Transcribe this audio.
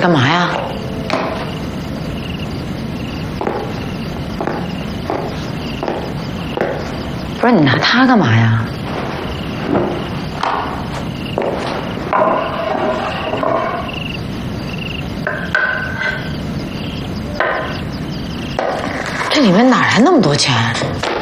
干嘛呀？不是你拿它干嘛呀？这里面哪来那么多钱？